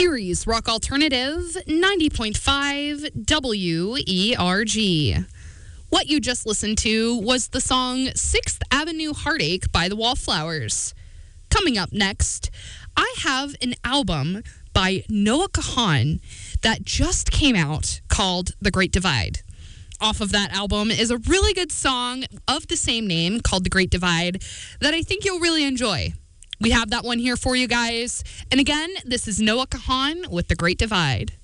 Erie's Rock Alternative, 90.5 WERG. What you just listened to was the song 6th Avenue Heartache by the Wallflowers. Coming up next, I have an album by Noah Kahan that just came out called The Great Divide. Off of that album is a really good song of the same name called The Great Divide that I think you'll really enjoy. We have that one here for you guys. And again, this is Noah Kahan with The Great Divide.